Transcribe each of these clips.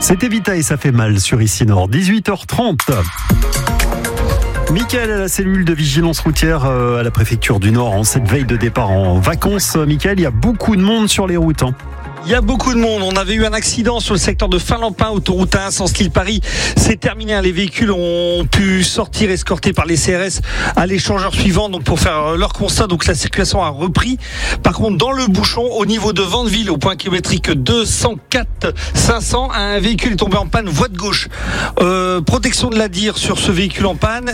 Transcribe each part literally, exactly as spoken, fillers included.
C'était Vita et ça fait mal sur Ici Nord, dix-huit heures trente. Mickaël à la cellule de vigilance routière à la préfecture du Nord en cette veille de départ en vacances. Mickaël, il y a beaucoup de monde sur les routes. Hein. Il y a beaucoup de monde. On avait eu un accident sur le secteur de Finlampin, autoroute un, sens Lille-Paris. C'est terminé. Les véhicules ont pu sortir escortés par les C R S à l'échangeur suivant, donc pour faire leur constat. Donc la circulation a repris. Par contre, dans le bouchon, au niveau de Vandeville, au point kilométrique deux cent quatre cinq cents, un véhicule est tombé en panne, voie de gauche. Euh, protection de la D I R sur ce véhicule en panne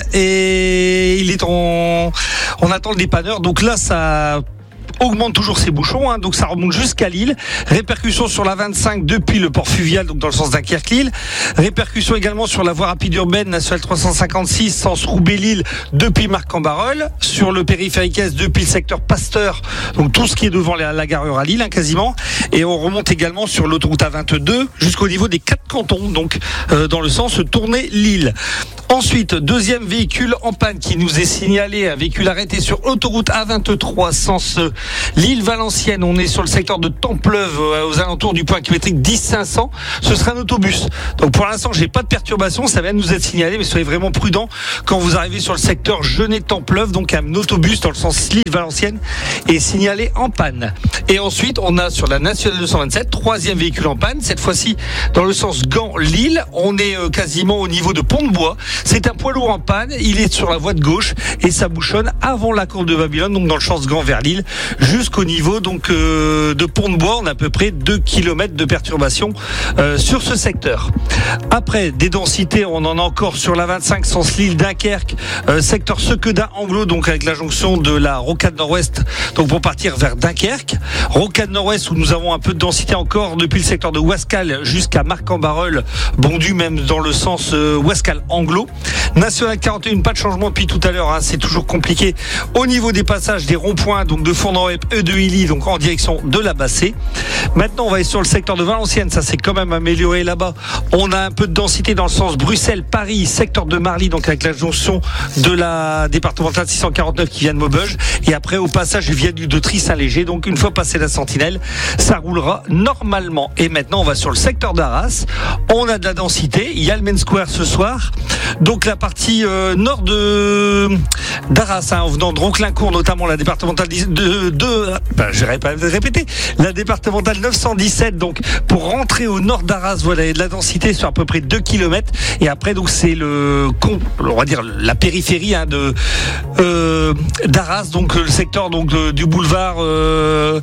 et il est en, on attend le dépanneur. Donc là, ça augmente toujours ses bouchons, hein, donc ça remonte jusqu'à Lille. Répercussion sur la vingt-cinq depuis le port fluvial, donc dans le sens Dunkerque-Lille. Répercussion également sur la voie rapide urbaine nationale trois cent cinquante-six, sens Roubaix-Lille depuis Marc-en-Barœul. Sur le périphérique Est depuis le secteur Pasteur, donc tout ce qui est devant la, la gare à Lille, hein, quasiment. Et on remonte également sur l'autoroute A vingt-deux jusqu'au niveau des quatre cantons, donc euh, dans le sens Tournai-Lille. Ensuite, deuxième véhicule en panne qui nous est signalé, un véhicule arrêté sur autoroute A vingt-trois, sens Lille-Valenciennes. On est sur le secteur de Templeuve, aux alentours du point kilométrique dix cinq cents. Ce sera un autobus. Donc pour l'instant, j'ai pas de perturbation. Ça vient de nous être signalé, mais soyez vraiment prudents quand vous arrivez sur le secteur Genêt-Templeuve. Donc un autobus dans le sens Lille-Valenciennes est signalé en panne. Et ensuite, on a sur la nationale deux cent vingt-sept, troisième véhicule en panne. Cette fois-ci, dans le sens Gand-Lille. On est quasiment au niveau de Pont-de-Bois. C'est un poids lourd en panne. Il est sur la voie de gauche et ça bouchonne avant la courbe de Babylone, donc dans le sens Gand vers Lille, jusqu'au niveau donc euh, de Pont-de-Bois. On a à peu près deux kilomètres de perturbation euh, sur ce secteur. Après, des densités, on en a encore sur la vingt-cinq, sens Lille-Dunkerque, euh, secteur Sequedin-Anglo, donc avec la jonction de la Rocade Nord-Ouest, donc pour partir vers Dunkerque. Rocade Nord-Ouest où nous avons un peu de densité encore depuis le secteur de Ouascal jusqu'à Marc-en-Barœul, bondu même dans le sens euh, Ouascal-Anglo. National quarante et un, pas de changement depuis tout à l'heure, hein, c'est toujours compliqué au niveau des passages des ronds-points, donc de Fournan-Web et de Illy, donc en direction de la Bassée. Maintenant, on va aller sur le secteur de Valenciennes, ça s'est quand même amélioré là-bas. On a un peu de densité dans le sens Bruxelles-Paris, secteur de Marly, donc avec la jonction de la départementale six cent quarante-neuf qui vient de Maubeuge. Et après, au passage du viaduc de Tri-Saint-Léger, donc une fois passé la Sentinelle, ça roulera normalement. Et maintenant, on va sur le secteur d'Arras. On a de la densité. Il y a le Main Square ce soir. Donc la partie euh, nord de d'Arras, hein, en venant de Ronclincourt, notamment la départementale de, de ben, je vais pas répéter, la départementale neuf cent dix-sept. Donc pour rentrer au nord d'Arras, voilà, il y a de la densité sur à peu près deux kilomètres. Et après, donc c'est le, on va dire la périphérie, hein, de euh, d'Arras, donc le secteur donc de, du boulevard. Euh,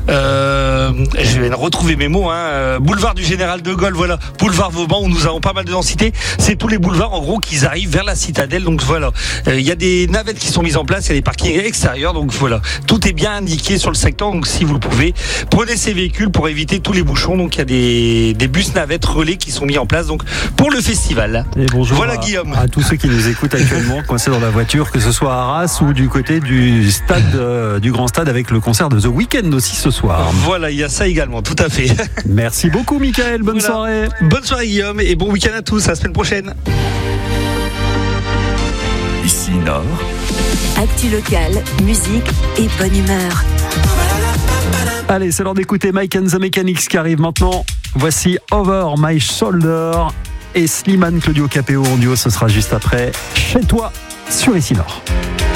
euh, je vais retrouver mes mots. Hein, boulevard du Général de Gaulle, voilà, boulevard Vauban où nous avons pas mal de densité. C'est tous les boulevards en gros qui arrivent vers la citadelle. Donc voilà, il euh, y a des navettes qui sont mises en place, il y a des parkings extérieurs. Donc voilà, tout est bien indiqué sur le secteur. Donc si vous le pouvez, prenez ces véhicules pour éviter tous les bouchons. Donc il y a des, des bus navettes relais qui sont mis en place donc pour le festival. Et bonjour voilà à, Guillaume. À tous ceux qui nous écoutent actuellement coincés dans la voiture, que ce soit à Arras ou du côté du stade, euh, du Grand Stade avec le concert de The Weeknd aussi ce soir. Voilà, il y a ça également, tout à fait. Merci beaucoup Mickaël, bonne voilà. soirée. Bonne soirée Guillaume et bon week-end à tous, à la semaine prochaine. Ici Nord. Actu locale, musique et bonne humeur. Allez, c'est l'heure d'écouter Mike and the Mechanics qui arrive maintenant. Voici Over My Shoulder et Slimane Claudio Capéo en duo, ce sera juste après Chez toi sur Ici Nord.